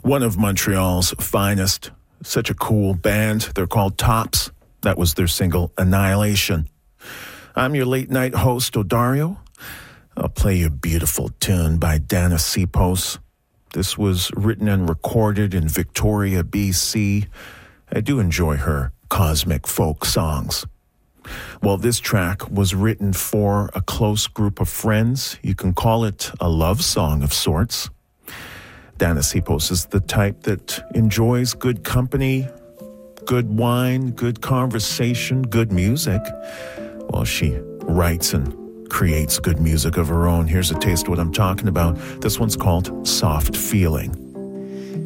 One of Montreal's finest. Such a cool band. They're called Tops. That was their single, Annihilation. I'm your late night host, Odario. I'll play you a beautiful tune by Dana Sipos. This was written and recorded in Victoria, BC. I do enjoy her cosmic folk songs. Well, this track was written for a close group of friends. You can call it a love song of sorts. Dana Sipos is the type that enjoys good company, good wine, good conversation, good music. Well, she writes and creates good music of her own. Here's a taste of what I'm talking about. This one's called Soft Feeling.